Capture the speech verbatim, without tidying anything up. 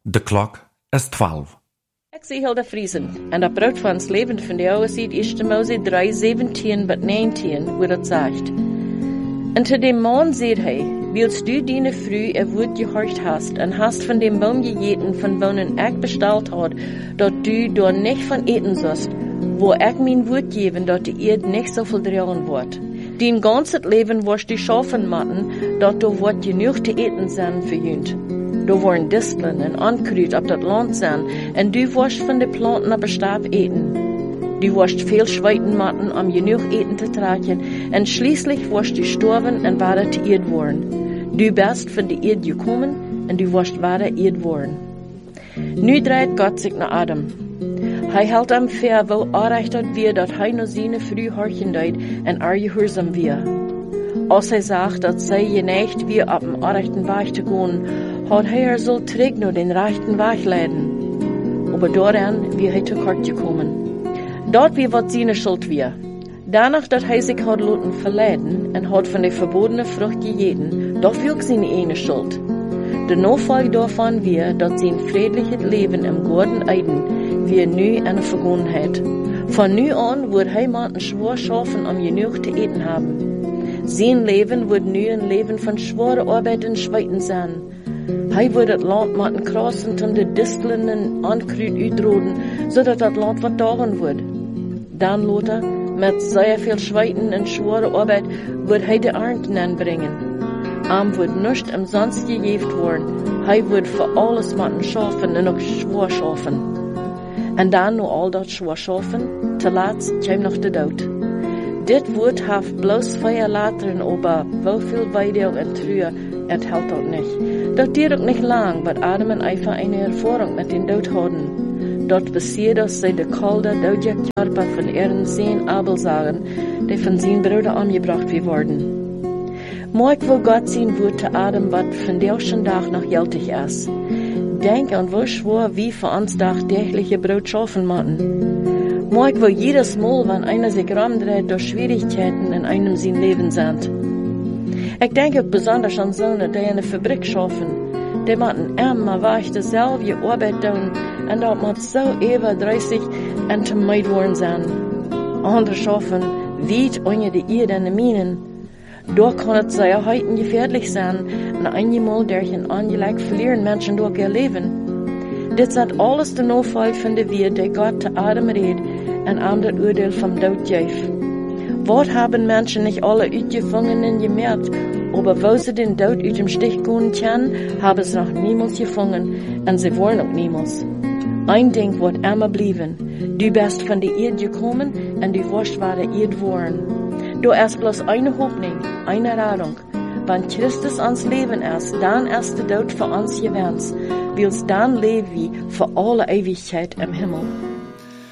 De klok is twaalf. Ik zie Hilda Friesen, en dat brood van het leven van de oude ziet eerste Mose drie, zeventien tot negentien, hoe dat zegt. En te dem Mann zei hij, wilst du deine Früh er woord gehorcht hast, en hast von dem Baum gegeten, von wonen ik besteld had, dat du door nicht von eten sollst, wo ik mijn woord geven, dat de Erd nicht so viel drehen wordt. Dien ganzes Leben wirst du schaffen matten, dat du wordt genug te eten zijn verjunt. Du worden Disteln en Ankruid op dat land zijn, en du wirst von de planten op Stab eten. Du wirst viel schweiten matten, um genug eten te tragen, en schließlich wirst du sterben en weiter te Erd worden. Du bist von de Erd gekommen, en du wirst weiter Erd worden. Nu dreht Gott sich nach Adam. Hij hält am fair, wo aanrechtert wir, dat hij no seine früh horchen deut, en er gehorsam wir. Als hij sagt, dat zij geneigt wir, op den aanrechten Weg te gaan, hat hij er soll terug nur den rechten Weg leiden. Aber daran wie hij te kort gekommen. Dort wie wat seine Schuld wir. Danach, dat hij sich hat lassen verleiden, en hat von der verbotene Frucht gegeten, doch wirkt seine eine Schuld. De Nachfolge davon wir, dat sein friedliches Leben im Garten Eden, wir nu eine Vergangenheit. Von nu an wird Heimaten schwor schaffen, um genug zu eten haben. Sein Leben wird nu ein Leben von schworer Arbeit und Schweiten sein. Hij wird das Land maten krassen, um die Disteln und Ankruid uitroden, zodat das Land wat dagen wird. Dann, Lothar, mit sehr viel Schweiten und schworer Arbeit, wird hij de Ernten anbringen. Am wird nicht umsonst gegeben worden. Hij wird für alles maten schaffen und auch schwor schaffen. En dan nu al dat schwor schaffen, te laatst kwam nog de dood. Dit woord heeft bloos vier lateren, aber woveel weideel en truhe, het hält dat nicht. Dat duurt ook nicht lang, wat Adam en Eva eine Erfahrung mit den Dood hadden. Dort passiert, dass sie de kalde, doodje Körper von ihren Sohn Abel sagen, die von seinen Brüdern angebracht wie worden. Moik wo Gott sein Wort zu Adam, wat von der schon Tag noch gültig ist. Denk an wo schwor, wie für uns dagtägliche Brot schaffen machen. Moik wo jedes Mal, wenn einer sich rumdreht durch Schwierigkeiten in einem sein Leben sind. Ich denke auch besonders an Söhne, die eine Fabrik schaffen. Die machen immer weich dieselbe Arbeit tun, und dort muss so über dreißig und zu meid worden sein. Andere schaffen weit unter die Erde in den Minen. Dort kann es sehr heute gefährlich sein, und einmal durch ein Angeleg verlieren Menschen durch ihr Leben. Das sind alles die Nachfolge von der Wied, die Gott zu Adam redet, und am das Urteil vom Tod gibt. Was haben Menschen nicht alle Uitgefangenen gemerkt, aber wo sie den Tod aus dem Stich gehen können, haben sie noch niemals gefangen, und sie wollen auch niemals. Ein Ding wird immer bleiben. Du bist von der Erde gekommen, und du wirst weiter Erde worden. Du hast bloß eine Hoffnung, eine Rettung. Wenn Christus ans Leben ist, dann ist der Tod für uns gewählt. Willst dann leben wie für alle Ewigkeit im Himmel.